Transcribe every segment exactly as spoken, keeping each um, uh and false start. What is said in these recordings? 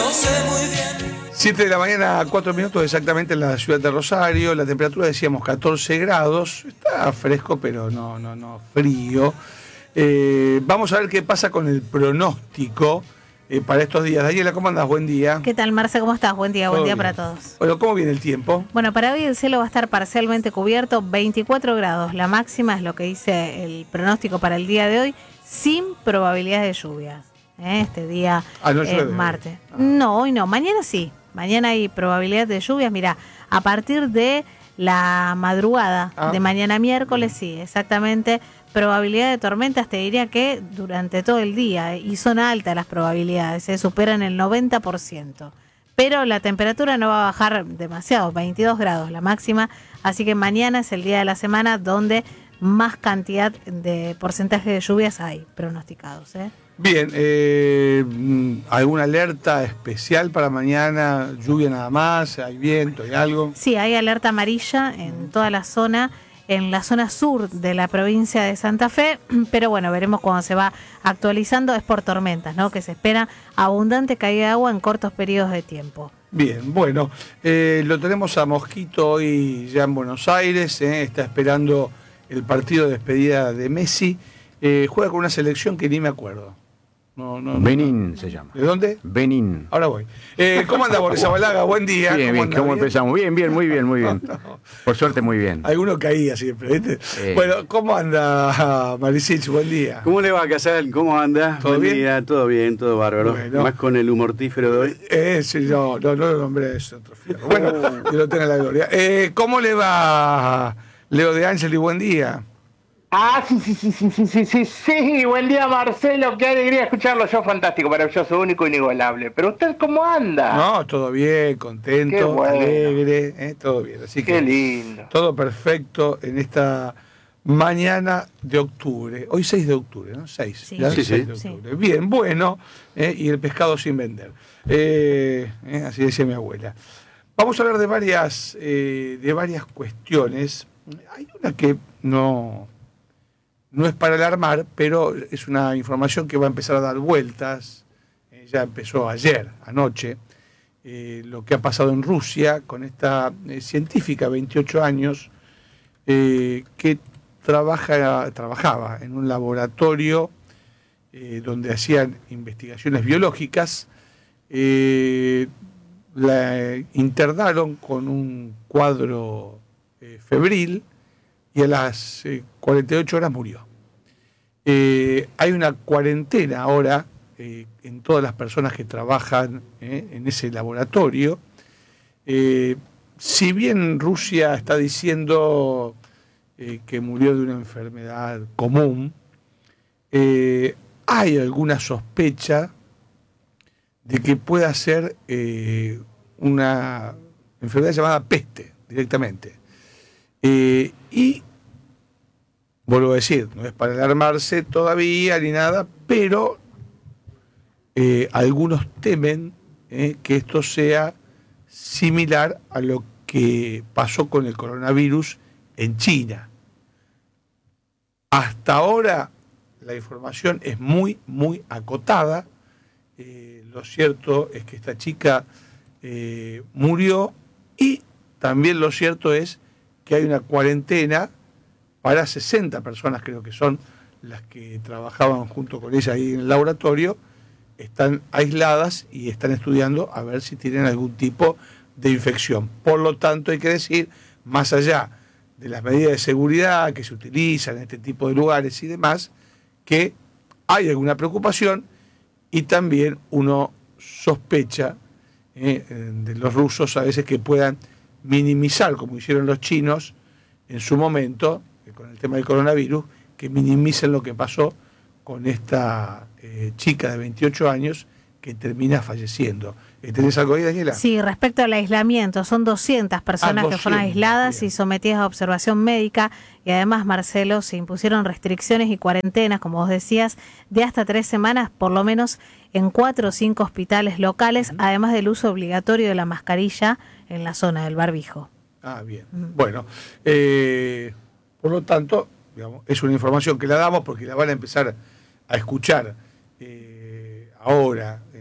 siete de la mañana, cuatro minutos exactamente en la ciudad de Rosario. La temperatura decíamos catorce grados. Está fresco, pero no, no, no frío. Eh, vamos a ver qué pasa con el pronóstico eh, para estos días. Daniela, ¿cómo andás? Buen día. ¿Qué tal, Marce? ¿Cómo estás? Buen día, buen día para todos. Bueno, ¿cómo viene el tiempo? Bueno, para hoy el cielo va a estar parcialmente cubierto, veinticuatro grados. La máxima es lo que dice el pronóstico para el día de hoy, sin probabilidad de lluvia. ¿eh? Este día ah, no es martes. Ah. No, hoy no. Mañana sí. Mañana hay probabilidad de lluvias. Mira, a partir de la madrugada ah. de mañana miércoles, sí, exactamente. Probabilidad de tormentas, te diría que durante todo el día, y son altas las probabilidades, se superan el noventa por ciento. Pero la temperatura no va a bajar demasiado, veintidós grados la máxima, así que mañana es el día de la semana donde más cantidad de porcentaje de lluvias hay pronosticados. ¿eh? Bien, eh, ¿alguna alerta especial para mañana? ¿Lluvia nada más? ¿Hay viento? ¿Hay algo? Sí, hay alerta amarilla en toda la zona, en la zona sur de la provincia de Santa Fe, pero bueno, veremos cuando se va actualizando, es por tormentas, ¿no? Que se espera abundante caída de agua en cortos periodos de tiempo. Bien, bueno, eh, lo tenemos a Mosquito hoy ya en Buenos Aires, eh, está esperando el partido de despedida de Messi, eh, juega con una selección que ni me acuerdo. No, no, Benín no. se llama. ¿De dónde? Benín. Ahora voy. Eh, ¿Cómo anda Boris Abalaga? Buen día. Bien, ¿Cómo, bien, ¿cómo bien? empezamos? Bien, bien, muy bien, muy bien. No, no. Por suerte, muy bien. Alguno caía siempre, ¿viste? Eh. Bueno, ¿cómo anda Marisich? Buen día. ¿Cómo le va, Casal? ¿Cómo anda? ¿Todo Buen bien? Día, todo bien, todo bárbaro. Bueno. Más con el humortífero de hoy. Eh, sí, no, no, no lo nombré eso, otro fierro. Bueno, que lo tenga la gloria. Eh, ¿Cómo le va Leo de Ángel y buen día? Ah, sí, sí, sí, sí, sí, sí, sí, sí, buen día Marcelo, qué alegría escucharlo, yo fantástico, maravilloso, único, inigualable. Pero usted, ¿cómo anda? No, todo bien, contento, Qué bueno. alegre, eh, todo bien. Así qué que lindo. Todo perfecto en esta mañana de octubre, hoy seis de octubre, ¿no? seis, sí, ¿ya? sí, seis sí. de octubre. Bien, bueno, eh, y el pescado sin vender. Eh, eh, así decía mi abuela. Vamos a hablar de varias, eh, de varias cuestiones. Hay una que no... No es para alarmar, pero es una información que va a empezar a dar vueltas. Eh, ya empezó ayer, anoche, eh, lo que ha pasado en Rusia con esta eh, científica, veintiocho años, eh, que trabaja, trabajaba en un laboratorio eh, donde hacían investigaciones biológicas. Eh, la internaron con un cuadro eh, febril, y a las eh, cuarenta y ocho horas murió. Eh, hay una cuarentena ahora eh, en todas las personas que trabajan eh, en ese laboratorio. Eh, si bien Rusia está diciendo eh, que murió de una enfermedad común, eh, hay alguna sospecha de que pueda ser eh, una enfermedad llamada peste directamente. Eh, y vuelvo a decir, no es para alarmarse todavía ni nada, pero eh, algunos temen eh, que esto sea similar a lo que pasó con el coronavirus en China. Hasta ahora la información es muy, muy acotada. Eh, lo cierto es que esta chica eh, murió, y también lo cierto es que hay una cuarentena para sesenta personas, creo que son las que trabajaban junto con ella ahí en el laboratorio, están aisladas y están estudiando a ver si tienen algún tipo de infección. Por lo tanto, hay que decir, más allá de las medidas de seguridad que se utilizan en este tipo de lugares y demás, que hay alguna preocupación, y también uno sospecha eh, de los rusos a veces que puedan minimizar, como hicieron los chinos en su momento, eh, con el tema del coronavirus, que minimicen lo que pasó con esta eh, chica de veintiocho años que termina falleciendo. ¿Tenés algo ahí, Daniela? Sí, respecto al aislamiento, son doscientas personas ah, doscientas, que fueron aisladas bien. y sometidas a observación médica, y además, Marcelo, se impusieron restricciones y cuarentenas, como vos decías, de hasta tres semanas, por lo menos en cuatro o cinco hospitales locales, uh-huh. además del uso obligatorio de la mascarilla en la zona del barbijo. Ah, bien. Uh-huh. Bueno, eh, por lo tanto, digamos, es una información que la damos porque la van a empezar a escuchar eh, ahora en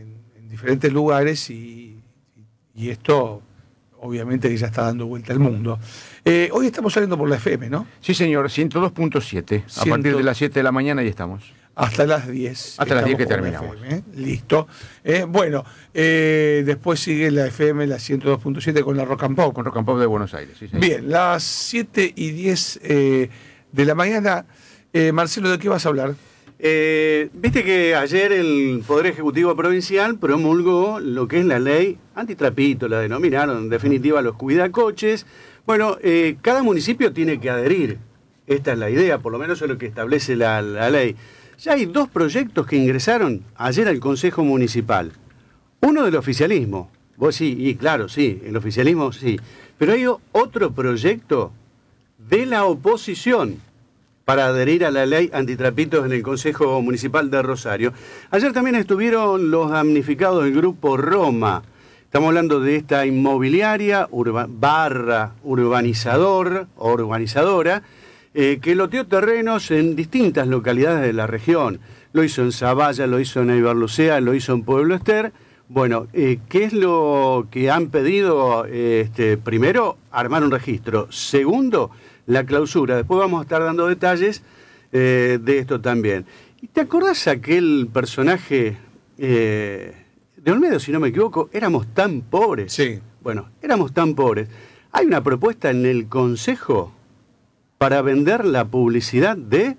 diferentes lugares y, y esto obviamente que ya está dando vuelta al mundo. Eh, hoy estamos saliendo por la F M, ¿no? Sí, señor, ciento dos punto siete. A partir de las siete de la mañana ya estamos. Hasta las diez. Hasta las diez que Estamos por la terminamos. F M, ¿eh? Listo. Eh, bueno, eh, después sigue la F M, la ciento dos punto siete con la Rock and Pop. Con Rock and Pop de Buenos Aires. Sí, señor. Bien, las siete y diez eh, de la mañana. Eh, Marcelo, ¿de qué vas a hablar? Eh, Viste que ayer el Poder Ejecutivo Provincial promulgó lo que es la ley antitrapito, la denominaron en definitiva los cuidacoches. Bueno, eh, cada municipio tiene que adherir. Esta es la idea, por lo menos es lo que establece la, la ley. Ya hay dos proyectos que ingresaron ayer al Consejo Municipal. Uno del oficialismo. Vos sí, y claro, sí, el oficialismo sí. Pero hay otro proyecto de la oposición para adherir a la ley antitrapitos en el Consejo Municipal de Rosario. Ayer también estuvieron los damnificados del Grupo Roma. Estamos hablando de esta inmobiliaria urba, barra urbanizador o urbanizadora eh, que loteó terrenos en distintas localidades de la región. Lo hizo en Zavalla, lo hizo en Iberlucea, lo hizo en Pueblo Ester. Bueno, eh, ¿qué es lo que han pedido? Eh, este, primero, armar un registro. Segundo, la clausura. Después vamos a estar dando detalles eh, de esto también. ¿Y te acordás aquel personaje eh, de Olmedo, si no me equivoco? Éramos tan pobres. Sí. Bueno, éramos tan pobres. Hay una propuesta en el Consejo para vender la publicidad de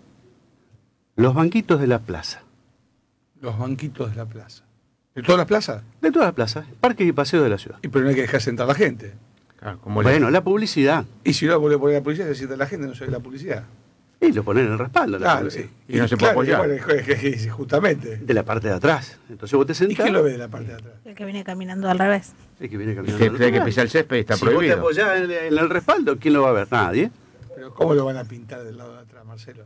los banquitos de la plaza. Los banquitos de la plaza. ¿De todas las plazas? De todas las plazas, parques y paseos de la ciudad. Y pero no hay que dejar sentar a la gente. Claro, como Bueno, le... la publicidad. Y si no le poner la publicidad, se sienta la gente, no se ve la publicidad. Y lo ponen en el respaldo. La Claro, publicidad. sí. Y no se puede apoyar. Bueno, es que- es que- justamente. De la parte de atrás. Entonces vos te ¿Y sentás. quién lo ve de la parte de atrás? El que viene caminando al revés. El que viene Es caminando. que, al otro hay que lado. pisar el césped y está si prohibido. vos te apoyás en, en el respaldo, ¿quién lo va a ver? Nadie. Pero ¿cómo lo van a pintar del lado de atrás, Marcelo?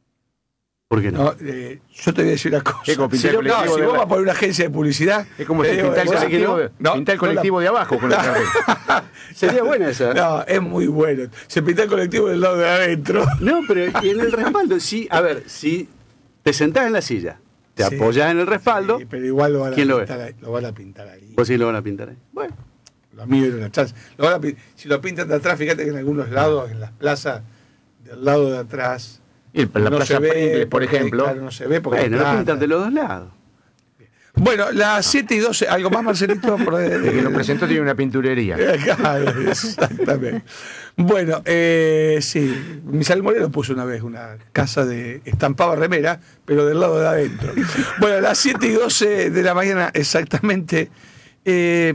¿Por qué no? No, eh, yo te voy a decir una cosa. Es como Si, pintar yo- el no, colectivo si de vos la- vas a poner una agencia de publicidad... Es como te si digo, pintar el vos- colectivo, de, no, pintar el no la- colectivo de abajo con el cartel. Sería buena esa. No, es muy bueno. Se pinta el colectivo del lado de adentro. No, pero y en el respaldo, sí, a ver, si te sentás en la silla, te Sí. apoyás en el respaldo, Sí, pero igual lo van a ¿quién lo pintar ve? ahí. Lo van a pintar ahí. pues sí lo van a pintar ahí. Bueno, Lo mío era una chance. Lo van a pin- si lo pintan de atrás, fíjate que en algunos lados, en las plazas, del lado de atrás... Y la no Plaza se ve, Pringles, por porque, ejemplo. claro, no se ve porque bueno, hay lo planta. pintan de los dos lados. Bueno, las siete y doce, ¿algo más, Marcelito? Por- El que lo presentó tiene una pinturería. Claro, exactamente. Bueno, eh, sí, Misael Moreno puso una vez una casa de estampaba remera, pero del lado de adentro. Bueno, a las siete y doce de la mañana exactamente, eh,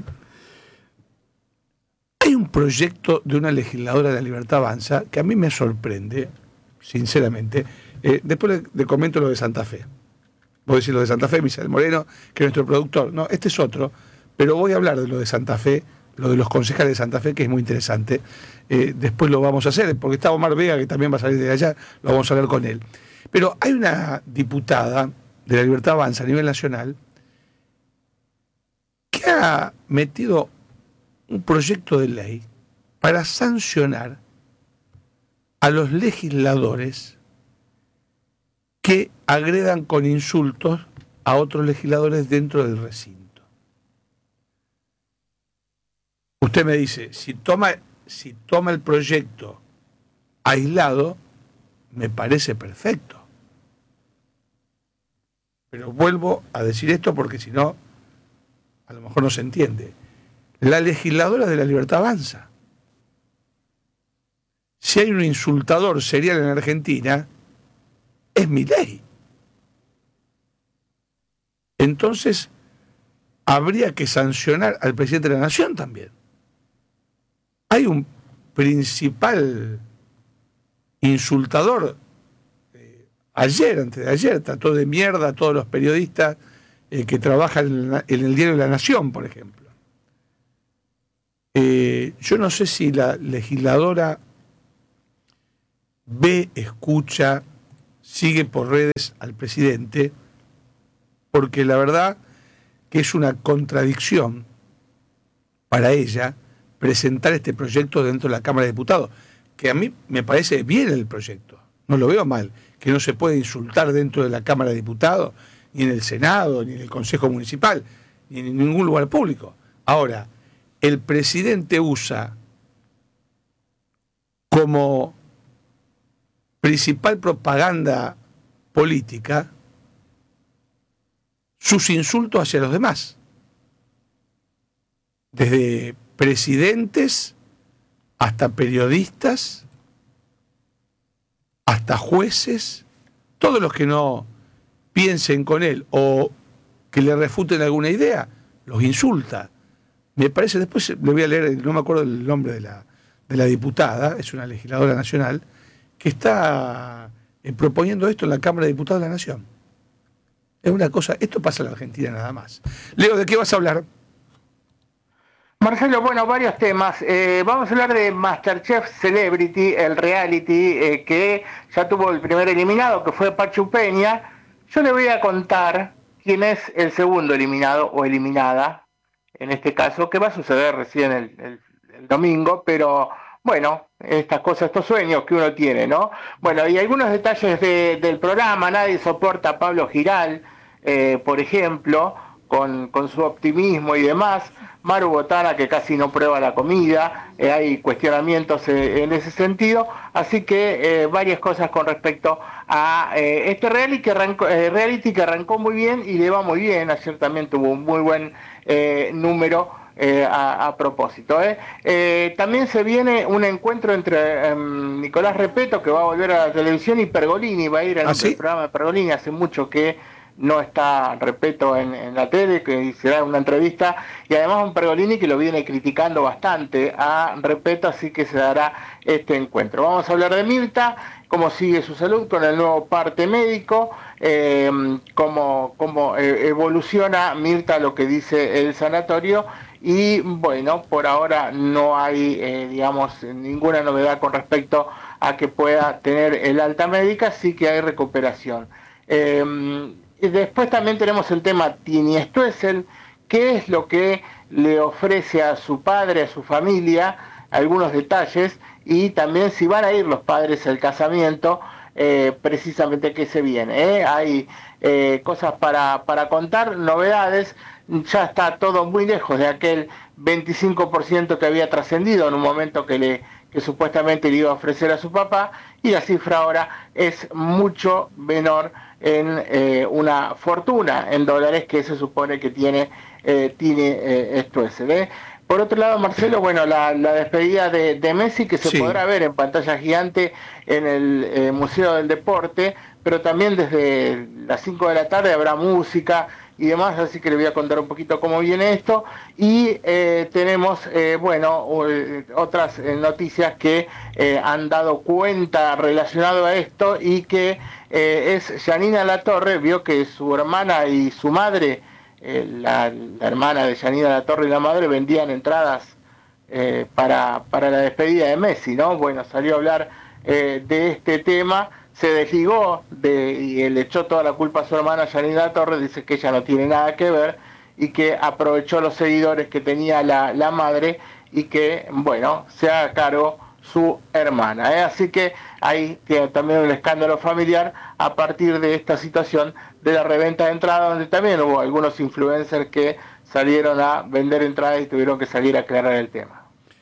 hay un proyecto de una legisladora de la Libertad Avanza que a mí me sorprende, sinceramente. Eh, después le, le comento lo de Santa Fe. Voy a decir lo de Santa Fe, Misael Moreno, que es nuestro productor. No, este es otro, pero voy a hablar de lo de Santa Fe, lo de los concejales de Santa Fe, que es muy interesante. Eh, después lo vamos a hacer, porque está Omar Vega, que también va a salir de allá, lo vamos a hablar con él. Pero hay una diputada de la Libertad Avanza a nivel nacional que ha metido un proyecto de ley para sancionar a los legisladores que agredan con insultos a otros legisladores dentro del recinto. Usted me dice, si toma, si toma el proyecto aislado, me parece perfecto. Pero vuelvo a decir esto porque si no, a lo mejor no se entiende. La legisladora de la Libertad Avanza. Si hay un insultador serial en Argentina, es Milei. Entonces, habría que sancionar al presidente de la Nación también. Hay un principal insultador. Eh, ayer, antes de ayer, trató de mierda a todos los periodistas eh, que trabajan en, la, en el diario La Nación, por ejemplo. Eh, yo no sé si la legisladora ve, escucha, sigue por redes al presidente, porque la verdad que es una contradicción para ella presentar este proyecto dentro de la Cámara de Diputados, que a mí me parece bien el proyecto, no lo veo mal, que no se puede insultar dentro de la Cámara de Diputados, ni en el Senado, ni en el Consejo Municipal, ni en ningún lugar público. Ahora, el presidente usa como principal propaganda política sus insultos hacia los demás. Desde presidentes hasta periodistas, hasta jueces, todos los que no piensen con él o que le refuten alguna idea, los insulta. Me parece, después le voy a leer, no me acuerdo el nombre de la, de la diputada, es una legisladora nacional, que está eh, proponiendo esto en la Cámara de Diputados de la Nación. Es una cosa, esto pasa en la Argentina nada más. Leo, ¿de qué vas a hablar? Marcelo, bueno, varios temas. Eh, vamos a hablar de MasterChef Celebrity, el reality eh, que ya tuvo el primer eliminado, que fue Pachu Peña. Yo le voy a contar quién es el segundo eliminado o eliminada, en este caso, que va a suceder recién el, el, el domingo, pero bueno, estas cosas, estos sueños que uno tiene, ¿no? Bueno, y algunos detalles de, del programa. Nadie soporta a Pablo Giral, eh, por ejemplo, con, con su optimismo y demás. Maru Botana, que casi no prueba la comida, eh, hay cuestionamientos eh, en ese sentido, así que eh, varias cosas con respecto a eh, este reality que, arrancó, eh, reality que arrancó muy bien y le va muy bien. Ayer también tuvo un muy buen eh, número eh, a, a propósito. Eh. Eh, también se viene un encuentro entre eh, Nicolás Repetto, que va a volver a la televisión, y Pergolini, va a ir al ¿Ah, sí? programa de Pergolini. Hace mucho que no está Repetto en, en la tele, que será una entrevista, y además un Pergolini que lo viene criticando bastante a Repetto, así que se dará este encuentro. Vamos a hablar de Mirta, cómo sigue su salud con el nuevo parte médico, eh, cómo, cómo eh, evoluciona Mirta, lo que dice el sanatorio, y bueno, por ahora no hay, eh, digamos, ninguna novedad con respecto a que pueda tener el alta médica, sí que hay recuperación. Eh, Y después también tenemos el tema Tini Stoessel, qué es lo que le ofrece a su padre, a su familia, algunos detalles, y también si van a ir los padres al casamiento, eh, precisamente qué se viene. ¿eh? Hay eh, cosas para, para contar, novedades. Ya está todo muy lejos de aquel veinticinco por ciento que había trascendido en un momento que le que supuestamente le iba a ofrecer a su papá, y la cifra ahora es mucho menor en eh, una fortuna en dólares que se supone que tiene eh, Tini eh, Stoessel. ¿eh? Por otro lado, Marcelo, bueno, la, la despedida de, de Messi, que se sí. podrá ver en pantalla gigante en el eh, Museo del Deporte, pero también desde las cinco de la tarde habrá música y demás, así que le voy a contar un poquito cómo viene esto. Y eh, tenemos, eh, bueno, eh, otras eh, noticias que eh, han dado cuenta relacionado a esto, y que eh, es Yanina Latorre. Vio que su hermana y su madre, eh, la, la hermana de Yanina Latorre y la madre, vendían entradas eh, para, para la despedida de Messi, ¿no? Bueno, salió a hablar eh, de este tema. Se desligó de, y le echó toda la culpa a su hermana Yanina Torres, dice que ella no tiene nada que ver y que aprovechó los seguidores que tenía la, la madre, y que, bueno, se haga cargo su hermana. ¿eh? Así que ahí tiene también un escándalo familiar a partir de esta situación de la reventa de entradas, donde también hubo algunos influencers que salieron a vender entradas y tuvieron que salir a aclarar el tema.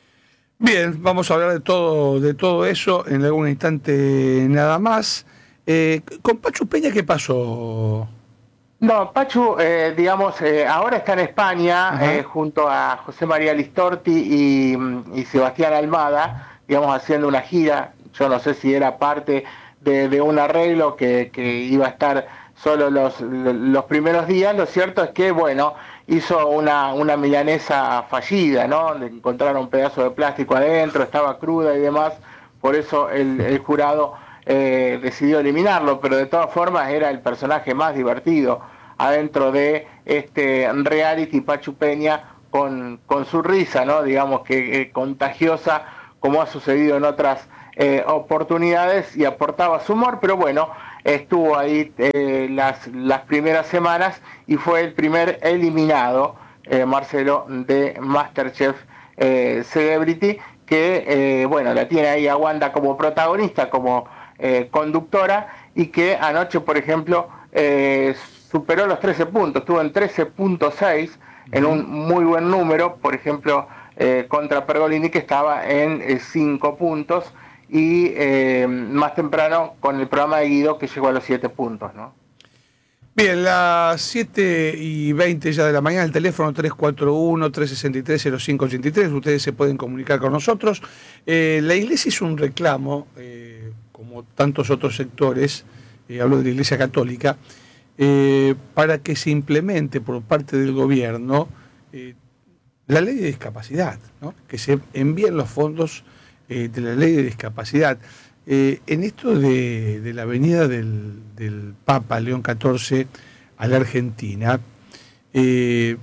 Bien, vamos a hablar de todo, de todo eso en algún instante nada más. Eh, ¿Con Pachu Peña qué pasó? No, Pachu, eh, digamos, eh, ahora está en España eh, junto a José María Listorti y, y Sebastián Almada, digamos, haciendo una gira. Yo no sé si era parte de, de un arreglo que, que iba a estar solo los, los primeros días. Lo cierto es que, bueno, hizo una, una milanesa fallida, ¿no? Le encontraron un pedazo de plástico adentro, estaba cruda y demás, por eso el, el jurado eh, decidió eliminarlo, pero de todas formas era el personaje más divertido adentro de este reality. Pachu Peña con, con su risa, ¿no? Digamos que eh, contagiosa, como ha sucedido en otras eh, oportunidades, y aportaba su humor, pero bueno, estuvo ahí eh, las, las primeras semanas y fue el primer eliminado, eh, Marcelo, de MasterChef eh, Celebrity, que eh, bueno, la tiene ahí a Wanda como protagonista, como eh, conductora, y que anoche, por ejemplo, eh, superó los trece puntos, estuvo en trece punto seis, en un muy buen número, por ejemplo, eh, contra Pergolini, que estaba en cinco eh, puntos, y eh, más temprano con el programa de Guido, que llegó a los siete puntos, ¿no? Bien, las siete y veinte ya de la mañana, el teléfono tres cuatro uno, tres seis tres, cero cinco ocho tres, ustedes se pueden comunicar con nosotros. Eh, la Iglesia hizo un reclamo, eh, como tantos otros sectores, eh, hablo de la Iglesia Católica, eh, para que se implemente por parte del gobierno eh, la ley de discapacidad, ¿no? Que se envíen los fondos eh, de la ley de discapacidad. Eh, en esto de, de la venida del, del Papa León catorce a la Argentina, eh,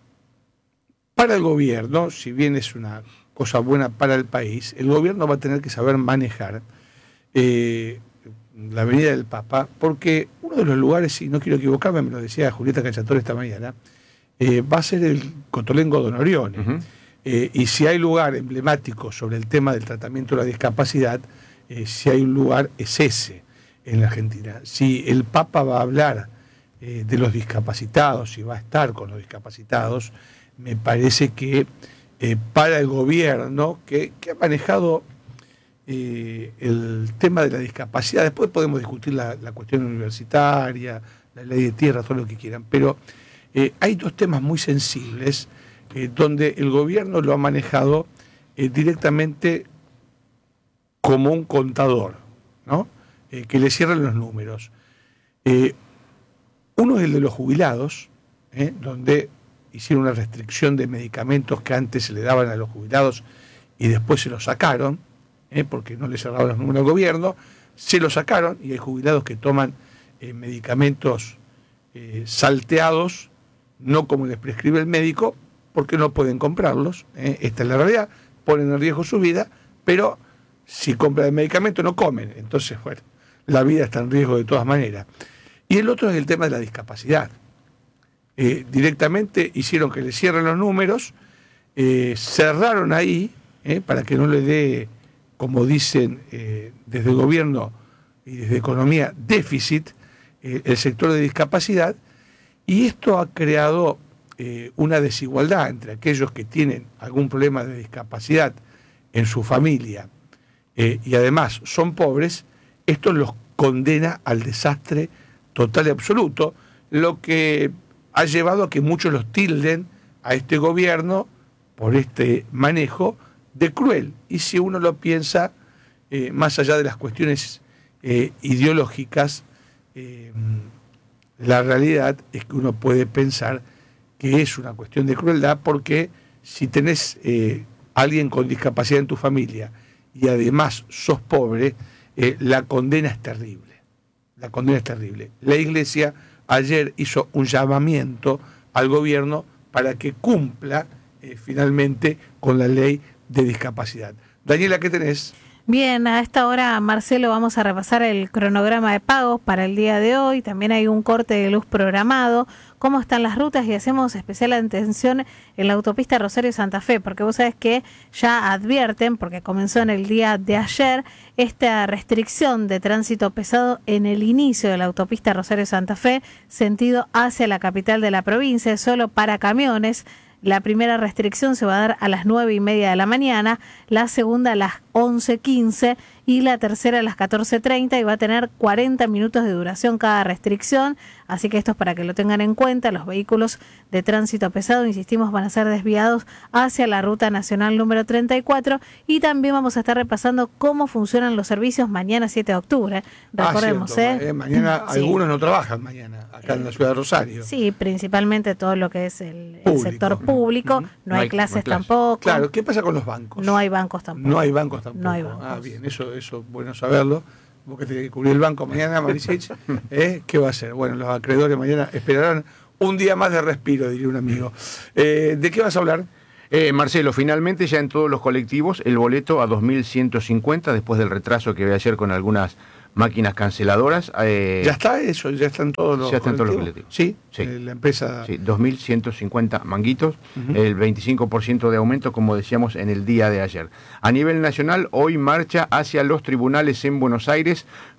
para el gobierno, si bien es una cosa buena para el país, el gobierno va a tener que saber manejar eh, la venida del Papa, porque uno de los lugares, y no quiero equivocarme, me lo decía Julieta Cacciatore esta mañana, eh, va a ser el Cotolengo Don Orione. Uh-huh. eh, y si hay lugar emblemático sobre el tema del tratamiento de la discapacidad, Eh, si hay un lugar, es ese en la Argentina. Si el Papa va a hablar eh, de los discapacitados y va a estar con los discapacitados, me parece que eh, para el gobierno que, que ha manejado eh, el tema de la discapacidad, después podemos discutir la, la cuestión universitaria, la ley de tierra, todo lo que quieran, pero eh, hay dos temas muy sensibles eh, donde el gobierno lo ha manejado eh, directamente como un contador, ¿no? Eh, que le cierran los números. Eh, uno es el de los jubilados, ¿eh? donde hicieron una restricción de medicamentos que antes se le daban a los jubilados y después se los sacaron, ¿eh? porque no le cerraban los números al gobierno, se los sacaron y hay jubilados que toman eh, medicamentos eh, salteados, no como les prescribe el médico, porque no pueden comprarlos, ¿eh? Esta es la realidad, ponen en riesgo su vida, pero si compran el medicamento no comen, entonces bueno, la vida está en riesgo de todas maneras. Y el otro es el tema de la discapacidad. Eh, directamente hicieron que le cierren los números, eh, cerraron ahí, eh, para que no le dé, como dicen eh, desde el gobierno y desde economía, déficit, eh, el sector de discapacidad, y esto ha creado eh, una desigualdad entre aquellos que tienen algún problema de discapacidad en su familia, Eh, y además son pobres. Esto los condena al desastre total y absoluto, lo que ha llevado a que muchos los tilden a este gobierno por este manejo de cruel. Y si uno lo piensa, eh, más allá de las cuestiones eh, ideológicas, eh, la realidad es que uno puede pensar que es una cuestión de crueldad, porque si tenés eh, alguien con discapacidad en tu familia y además sos pobre, eh, la condena es terrible. La condena es terrible. La Iglesia ayer hizo un llamamiento al gobierno para que cumpla eh, finalmente con la ley de discapacidad. Daniela, ¿qué tenés? Bien, a esta hora, Marcelo, vamos a repasar el cronograma de pagos para el día de hoy. También hay un corte de luz programado, cómo están las rutas, y hacemos especial atención en la autopista Rosario-Santa Fe, porque vos sabés que ya advierten, porque comenzó en el día de ayer, esta restricción de tránsito pesado en el inicio de la autopista Rosario-Santa Fe, sentido hacia la capital de la provincia, solo para camiones. La primera restricción se va a dar a las nueve y media de la mañana, la segunda a las once quince y la tercera a las catorce treinta, y va a tener cuarenta minutos de duración cada restricción, así que esto es para que lo tengan en cuenta. Los vehículos de tránsito pesado, insistimos, van a ser desviados hacia la ruta nacional número treinta y cuatro, y también vamos a estar repasando cómo funcionan los servicios mañana siete de octubre. Recordemos, ah, cierto, ¿eh? eh, mañana sí. Algunos no trabajan mañana, acá eh, en la ciudad de Rosario. Sí, principalmente todo lo que es el, el sector público, no, no hay, hay clases no hay clase. tampoco. Claro, ¿qué pasa con los bancos? No hay bancos tampoco. No hay bancos tampoco. No hay bancos. Ah, bien, eso eso bueno saberlo. Vos que tenés que cubrir el banco mañana, Marisich, ¿eh? ¿Qué va a hacer? Bueno, los acreedores mañana esperarán un día más de respiro, diría un amigo. Eh, ¿De qué vas a hablar? Eh, Marcelo, finalmente ya en todos los colectivos el boleto a dos mil ciento cincuenta, después del retraso que ve ayer con algunas máquinas canceladoras. Eh, ¿Ya está eso? ¿Ya están todos los ya están colectivos? todos los colectivos. Sí, sí. Eh, la empresa... Sí, dos mil ciento cincuenta manguitos, uh-huh. El veinticinco por ciento de aumento, como decíamos, en el día de ayer. A nivel nacional, hoy marcha hacia los tribunales en Buenos Aires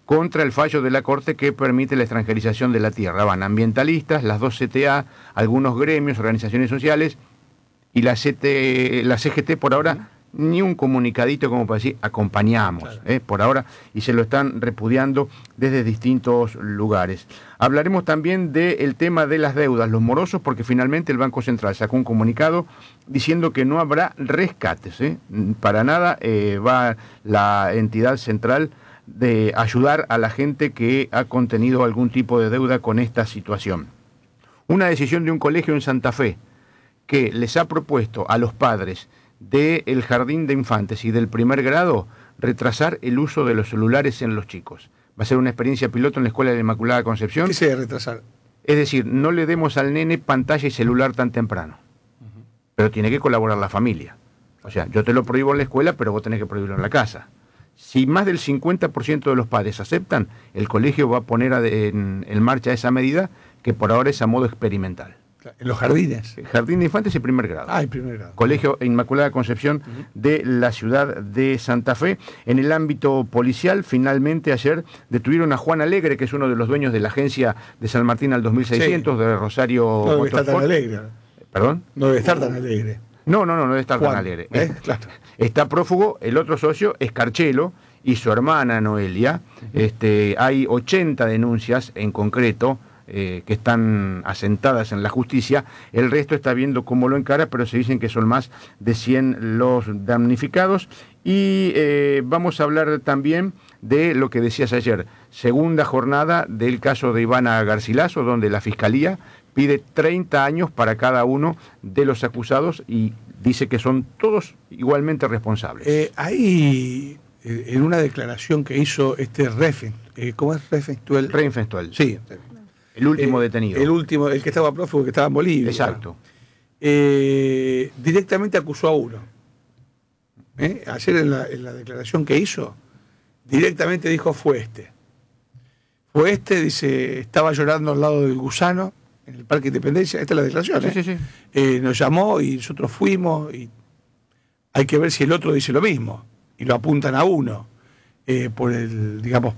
contra el fallo de la Corte que permite la extranjerización de la tierra. Van ambientalistas, las dos C T A, algunos gremios, organizaciones sociales y la, C T, la C G T por ahora ni un comunicadito como para decir acompañamos, claro. eh, por ahora, y se lo están repudiando desde distintos lugares. Hablaremos también del tema de las deudas, los morosos, porque finalmente el Banco Central sacó un comunicado diciendo que no habrá rescates. ¿eh? Para nada eh, va la entidad central de ayudar a la gente que ha contenido algún tipo de deuda con esta situación. Una decisión de un colegio en Santa Fe que les ha propuesto a los padres del jardín de infantes y del primer grado retrasar el uso de los celulares en los chicos. Va a ser una experiencia piloto en la Escuela de la Inmaculada Concepción. ¿Qué se debe retrasar? Es decir, no le demos al nene pantalla y celular tan temprano, uh-huh. pero tiene que colaborar la familia. O sea, yo te lo prohíbo en la escuela, pero vos tenés que prohibirlo en la casa. Si más del cincuenta por ciento de los padres aceptan, el colegio va a poner en, en marcha esa medida, que por ahora es a modo experimental. ¿En los jardines? Jardín de infantes y primer grado. Ah, y primer grado. Colegio Inmaculada Concepción uh-huh. de la ciudad de Santa Fe. En el ámbito policial, finalmente ayer detuvieron a Juan Alegre, que es uno de los dueños de la agencia de San Martín al dos mil seiscientos, sí. de Rosario No debe estar tan alegre. ¿Perdón? No debe estar tan alegre. No, no, no, no debe estar Juan, tan alegre. ¿eh? Claro. Está prófugo, el otro socio es Carchelo y su hermana Noelia. Uh-huh. Este, hay ochenta denuncias en concreto, Eh, que están asentadas en la justicia. El resto está viendo cómo lo encara, pero se dicen que son más de cien los damnificados. Y eh, vamos a hablar también de lo que decías ayer, segunda jornada del caso de Ivana Garcilaso, donde la Fiscalía pide treinta años para cada uno de los acusados y dice que son todos igualmente responsables. Eh, ahí, en una declaración que hizo este Refen, eh, ¿cómo es Refenstuel? Refenstuel. Sí. El último eh, detenido. El último, el que estaba prófugo, que estaba en Bolivia. Exacto. Eh, directamente acusó a uno. ¿Eh? Ayer en la, en la declaración que hizo, directamente dijo fue este. Fue este, dice, estaba llorando al lado del gusano, en el Parque Independencia. Esta es la declaración. Sí, ¿eh? sí, sí. Eh, nos llamó y nosotros fuimos y hay que ver si el otro dice lo mismo. Y lo apuntan a uno. Eh, por el, digamos,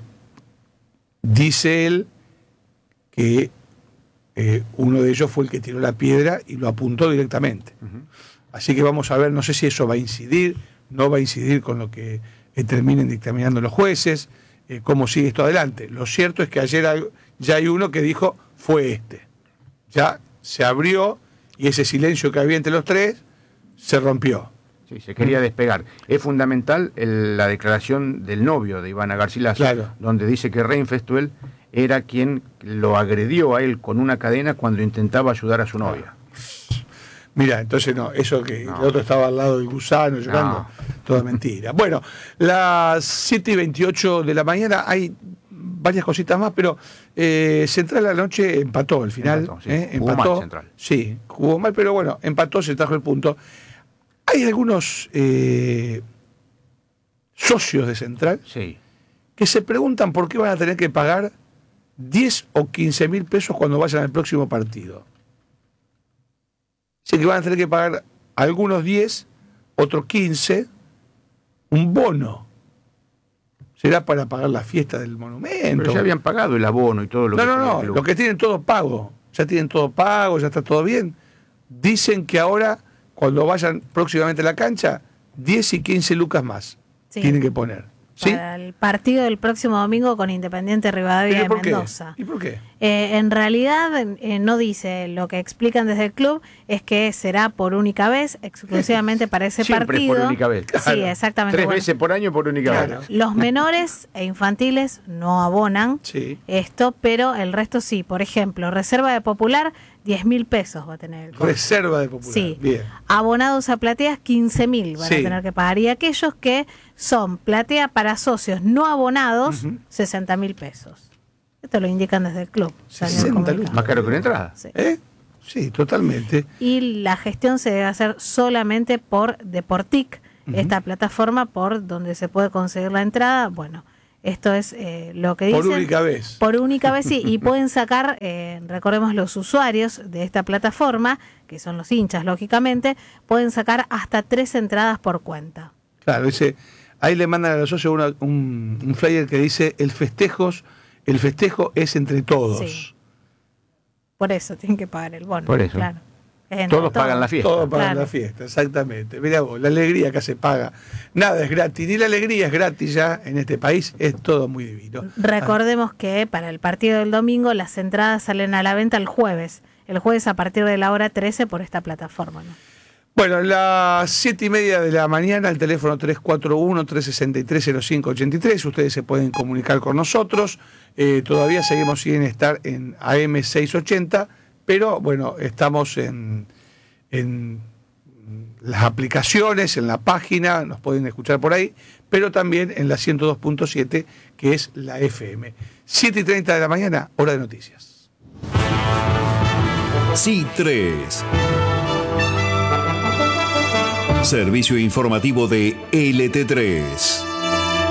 dice él que eh, uno de ellos fue el que tiró la piedra y lo apuntó directamente. Uh-huh. Así que vamos a ver, no sé si eso va a incidir, no va a incidir con lo que eh, terminen dictaminando los jueces, eh, cómo sigue esto adelante. Lo cierto es que ayer hay, ya hay uno que dijo, fue este. Ya se abrió y ese silencio que había entre los tres se rompió. Sí, se quería despegar. Es fundamental el, la declaración del novio de Ivana Garcilaso, claro. donde dice que Reinfestuel era quien lo agredió a él con una cadena cuando intentaba ayudar a su novia. Mira, entonces no, eso que no. el otro estaba al lado del gusano llorando, no. toda mentira. Bueno, las siete y veintiocho de la mañana hay varias cositas más, pero eh, Central a la noche empató al final. Empató, sí. ¿eh? Jugó empató, mal Central. Sí, jugó mal, pero bueno, empató, se trajo el punto. Hay algunos eh, socios de Central sí. que se preguntan por qué van a tener que pagar diez o quince mil pesos cuando vayan al próximo partido. Así que van a tener que pagar algunos diez, otros quince, un bono. Será para pagar la fiesta del monumento. Pero ya habían pagado el abono y todo lo no, que... No, no, no, lo que tienen todo pago. Ya tienen todo pago, ya está todo bien. Dicen que ahora, cuando vayan próximamente a la cancha, diez y quince lucas más sí. tienen que poner. ¿Sí? Para el partido del próximo domingo con Independiente Rivadavia de Mendoza. ¿Y por qué? Eh, en realidad eh, no dice, lo que explican desde el club es que será por única vez, exclusivamente para ese Siempre partido. Por única vez. Claro. Sí, exactamente. Tres bueno. veces por año por única claro. vez. Los menores e infantiles no abonan sí. esto, pero el resto sí. Por ejemplo, Reserva de Popular, diez mil pesos va a tener el costo. Reserva de Popular. Sí. Bien. Abonados a plateas, quince mil van sí. a tener que pagar. Y aquellos que son platea para socios no abonados, uh-huh. sesenta mil pesos. Esto lo indican desde el club. sesenta lucas. Más caro que una entrada. Sí. ¿Eh? Sí, totalmente. Y la gestión se debe hacer solamente por Deportic, uh-huh. esta plataforma por donde se puede conseguir la entrada. Bueno, esto es eh, lo que dicen. Por única vez. Por única vez, sí. Y pueden sacar, eh, recordemos, los usuarios de esta plataforma, que son los hinchas, lógicamente, pueden sacar hasta tres entradas por cuenta. Claro, dice, ahí le mandan a los socios una- un, un flyer que dice, el festejos, el festejo es entre todos. Sí. Por eso tienen que pagar el bono. Por eso. Claro. Es entre Todos pagan la fiesta. Todos pagan Claro. la fiesta, exactamente. Mirá vos, la alegría acá se paga. Nada es gratis, ni la alegría es gratis ya en este país, es todo muy divino. Recordemos que para el partido del domingo las entradas salen a la venta el jueves. El jueves a partir de la hora trece por esta plataforma, ¿no? Bueno, las siete y media de la mañana, el teléfono tres cuatro uno, tres seis tres, cero cinco ocho tres, ustedes se pueden comunicar con nosotros, eh, todavía seguimos sin estar en A M seiscientos ochenta, pero bueno, estamos en, en las aplicaciones, en la página, nos pueden escuchar por ahí, pero también en la ciento dos punto siete, que es la F M. siete y treinta de la mañana, hora de noticias. C tres. Servicio informativo de L T tres.